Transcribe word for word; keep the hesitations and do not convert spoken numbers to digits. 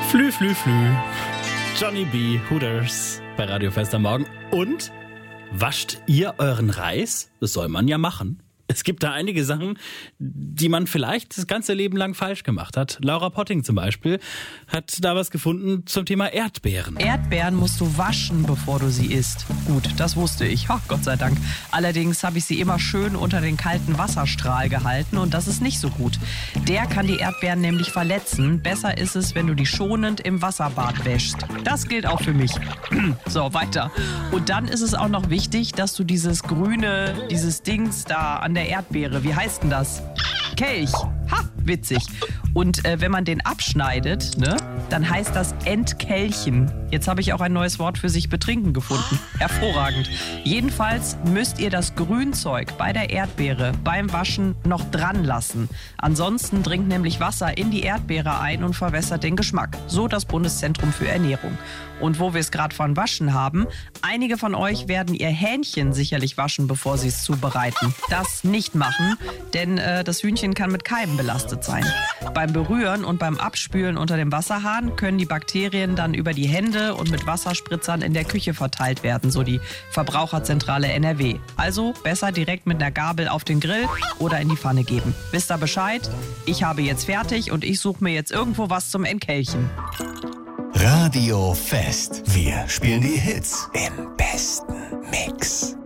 Flü, flü, flü. Johnny B. Hooters bei Radio Fest am Morgen. Und wascht ihr euren Reis? Das soll man ja machen. Es gibt da einige Sachen, die man vielleicht das ganze Leben lang falsch gemacht hat. Laura Potting zum Beispiel hat da was gefunden zum Thema Erdbeeren. Erdbeeren musst du waschen, bevor du sie isst. Gut, das wusste ich. Ha, Gott sei Dank. Allerdings habe ich sie immer schön unter den kalten Wasserstrahl gehalten und das ist nicht so gut. Der kann die Erdbeeren nämlich verletzen. Besser ist es, wenn du die schonend im Wasserbad wäschst. Das gilt auch für mich. So, weiter. Und dann ist es auch noch wichtig, dass du dieses grüne, dieses Dings da an der Erdbeere, wie heißt denn das? Kelch. Ha, witzig. Und äh, wenn man den abschneidet, ne, dann heißt das Entkelchen. Jetzt habe ich auch ein neues Wort für sich betrinken gefunden. Hervorragend. Jedenfalls müsst ihr das Grünzeug bei der Erdbeere beim Waschen noch dran lassen. Ansonsten dringt nämlich Wasser in die Erdbeere ein und verwässert den Geschmack. So das Bundeszentrum für Ernährung. Und wo wir es gerade von Waschen haben, einige von euch werden ihr Hähnchen sicherlich waschen, bevor sie es zubereiten. Das nicht machen, denn äh, das Hühnchen kann mit Keimen belastet sein. Beim Berühren und beim Abspülen unter dem Wasserhahn können die Bakterien dann über die Hände und mit Wasserspritzern in der Küche verteilt werden, so die Verbraucherzentrale N R W. Also besser direkt mit einer Gabel auf den Grill oder in die Pfanne geben. Wisst ihr Bescheid? Ich habe jetzt fertig und ich suche mir jetzt irgendwo was zum Entkelchen. Radio Fest. Wir spielen die Hits im besten Mix.